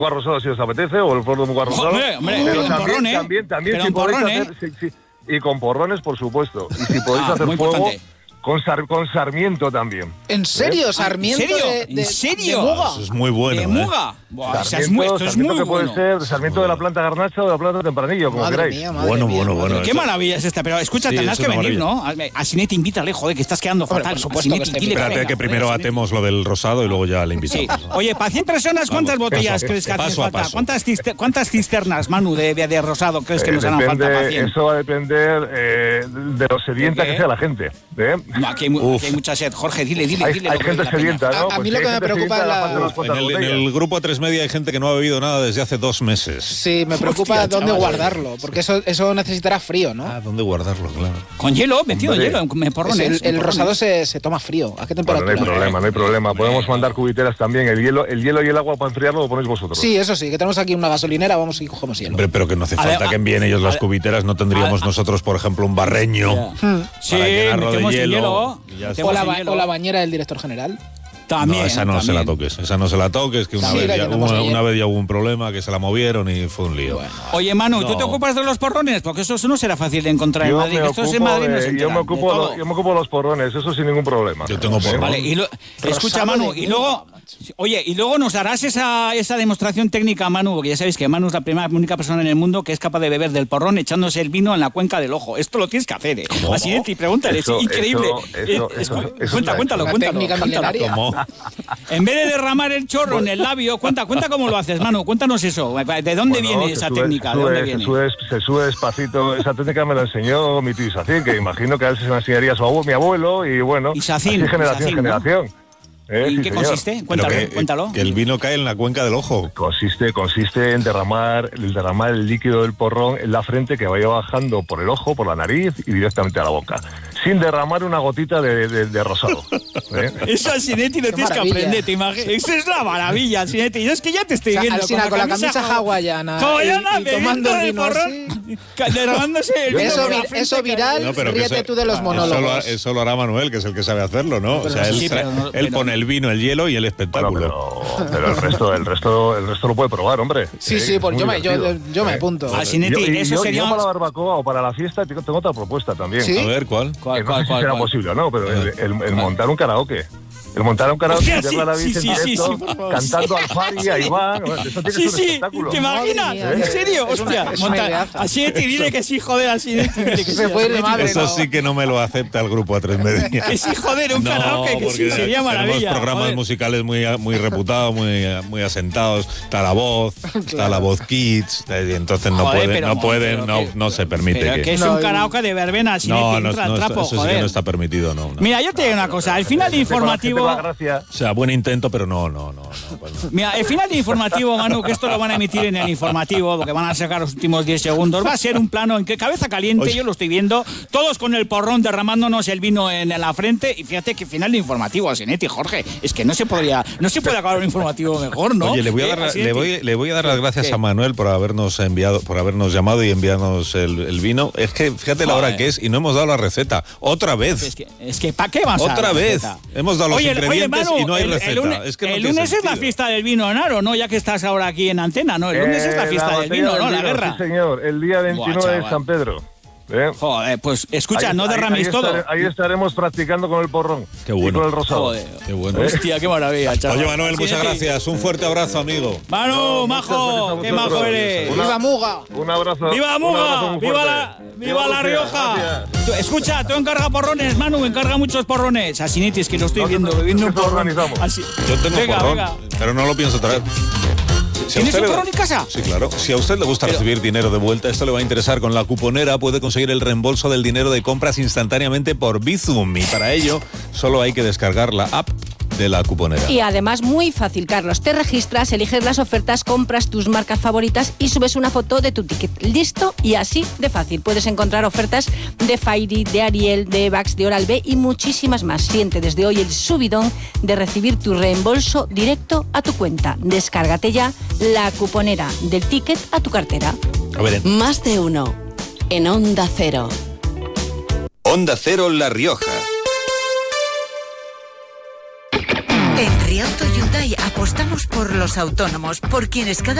rosado si os apetece, o el flor de muga rosado. Hombre, pero también pero si podéis hacer, sí, y con porrones, por supuesto. Y si podéis hacer fuego, importante. Con sarmiento también. ¿En serio? ¿Sarmiento? ¿En serio? De muga. Eso es muy bueno. ¿De muga? Buah, sarmiento es muy bueno. Puede ser sarmiento de la planta garnacha o de la planta tempranillo, como queráis. Bueno. Qué maravilla es esta, pero escucha, tendrás que venir, ¿no? A Sinetti, invítale, joder, que estás quedando fatal. Por supuesto que espérate que primero atemos lo del rosado y luego ya le invitamos. Sí. Oye, para 100 personas, ¿cuántas botellas crees que hacen falta? ¿Cuántas cisternas, Manu, de rosado crees que nos harán falta para 100? Eso va a depender de lo sedienta que sea la gente. No, aquí hay mucha sed. Jorge, dile. Hay gente sedienta, ¿no? A mí lo que me preocupa en el grupo A3 Media hay gente que no ha bebido nada desde hace 2 meses. Sí, me preocupa dónde guardarlo, porque eso necesitará frío, ¿no? ¿Dónde guardarlo? Claro. Con hielo, metido en hielo, en porrones. El rosado se toma frío. ¿A qué temperatura? No hay problema. Podemos mandar cubiteras también. El hielo y el agua para enfriarlo lo ponéis vosotros. Sí, eso sí, que tenemos aquí una gasolinera, vamos y cogemos hielo. Hombre, pero que no hace falta que envíen ellos las cubiteras, no tendríamos nosotros, por ejemplo, un barreño para llenarlo de hielo. O la bañera del director general. También, esa no se la toques, que una vez ya hubo un problema, que se la movieron y fue un lío. Bueno. Oye, Manu, ¿tú te ocupas de los porrones? Porque eso no será fácil de encontrar en Madrid. Yo me ocupo de los porrones, eso sin ningún problema. Yo tengo porrones. Vale, escucha, Manu, y luego nos darás esa demostración técnica, Manu, porque ya sabéis que Manu es la única persona en el mundo que es capaz de beber del porrón echándose el vino en la cuenca del ojo. Esto lo tienes que hacer, ¿eh? Así de ti, pregúntale, es increíble. Cuéntalo. Técnica milenaria. En vez de derramar el chorro en el labio, cuenta cómo lo haces, Manu, cuéntanos eso. ¿De dónde viene esa técnica? Se sube despacito. Esa técnica me la enseñó mi tío Isacín, que imagino que a veces se la enseñaría mi abuelo, y bueno, Isacín, así generación en generación. ¿En qué consiste? Cuéntalo. Que el vino cae en la cuenca del ojo. Consiste en derramar el líquido del porrón en la frente, que vaya bajando por el ojo, por la nariz y directamente a la boca, sin derramar una gotita de rosado. Eso, Sinetti, lo tienes que aprender, te imaginas. Eso es la maravilla, Sinetti. Yo es que ya te estoy viendo con la camisa hawaiana y tomando el vino así. Derramándose el vino. Eso viral, ríete tú de los monólogos. Eso lo hará Manuel, que es el que sabe hacerlo, ¿no? O sea, él pone el vino, el hielo y el espectáculo. Pero el resto lo puede probar, hombre. Sí, pues yo me apunto. Yo para la barbacoa o para la fiesta tengo otra propuesta también. ¿Sí? A ver, ¿cuál? Que no sé si será posible o no, pero el montar un karaoke. El montar un karaoke y verla a la bici en directo, cantando al Fari, a Iván. Eso tiene que ser un espectáculo. ¿Te imaginas? ¿En serio? Hostia, así te dile que sí, joder, así que se puede ir de madre. Eso sí que no me lo acepta el grupo A3 Media. Que sí, joder, un karaoke, que sí, sería maravilla. Tenemos programas musicales muy reputados, muy asentados. Está La Voz, está La Voz Kids, y entonces no se permite. Pero que es un karaoke de verbena, sin trapo, eso sí que no está permitido, no. Mira, yo te digo una cosa, al final informativo... O sea, buen intento, pero no. Mira, el final de informativo, Manu, que esto lo van a emitir en el informativo, porque van a sacar los últimos 10 segundos, va a ser un plano en que cabeza caliente, yo lo estoy viendo, todos con el porrón derramándonos el vino en la frente, y fíjate que final de informativo a Sinetti, Jorge, es que no se puede acabar un informativo mejor, ¿no? Oye, le voy a dar las gracias a Manuel por habernos llamado y enviarnos el vino. Es que fíjate la hora que es y no hemos dado la receta. Otra vez. Es que ¿para qué vas a dar otra vez? Hemos dado los ingredientes Manu, y no hay receta. El lunes es la fiesta del vino, Naro, ¿no? Ya que estás ahora aquí en antena, ¿no? El lunes es la fiesta del vino, ¿no? La guerra. Sí, señor. El día 29 de San Pedro. Joder, pues escucha, no derraméis todo. Ahí estaremos practicando con el porrón. Qué bueno. Y con el rosado. Joder, qué bueno. Hostia, qué maravilla, chaval. Oye, Manuel, muchas gracias. Un fuerte abrazo, amigo. Manu, majo, qué majo eres. ¡Viva Muga! Un abrazo. ¡Viva Muga! ¡Viva La Rioja! Escucha, tú encarga porrones, Manu, encarga muchos porrones. A Sinetti, es que lo estoy viendo, bebiendo un porrón. Yo tengo porrón, pero no lo pienso traer. ¿Tienes un porrón en casa? Sí, claro. Si a usted le gusta recibir dinero de vuelta, esto le va a interesar. Con La Cuponera puede conseguir el reembolso del dinero de compras instantáneamente por Bizum. Y para ello, solo hay que descargar la app de La Cuponera. Y además muy fácil, Carlos. Te registras, eliges las ofertas, compras tus marcas favoritas y subes una foto de tu ticket. Listo y así de fácil. Puedes encontrar ofertas de Fairy, de Ariel, de Vax, de Oral-B y muchísimas más. Siente desde hoy el subidón de recibir tu reembolso directo a tu cuenta. Descárgate ya La Cuponera, del ticket a tu cartera. A ver, Más de uno en Onda Cero. Onda Cero La Rioja. En Riauto Hyundai apostamos Apostamos por los autónomos, por quienes cada